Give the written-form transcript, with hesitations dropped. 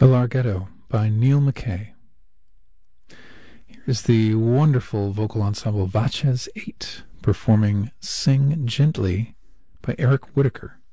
A Larghetto by Neil McKay. Here's the wonderful vocal ensemble Vaches 8 performing Sing Gently by Eric Whitacre.